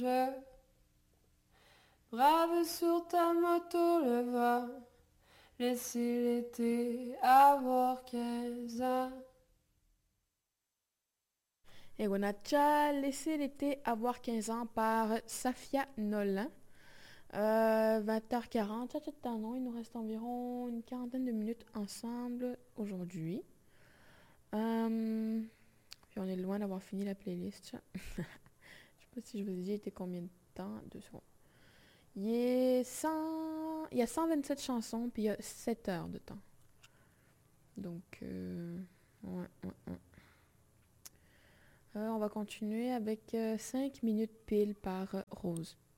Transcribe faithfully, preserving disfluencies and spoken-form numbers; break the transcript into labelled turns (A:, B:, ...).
A: Je brave sur ta moto le va, laisser l'été avoir quinze ans.
B: Et on a déjà laissé l'été avoir quinze ans par Safia Nolan. Euh, vingt heures quarante, non, il nous reste environ une quarantaine de minutes ensemble aujourd'hui. Euh, puis on est loin d'avoir fini la playlist. Je sais pas si je vous ai dit, il était combien de temps? Deux secondes. Il, est cent... il y a cent vingt-sept chansons, puis il y a sept heures de temps. Donc, euh, ouais, ouais, ouais. Euh, on va continuer avec euh, cinq minutes pile par euh, Rose.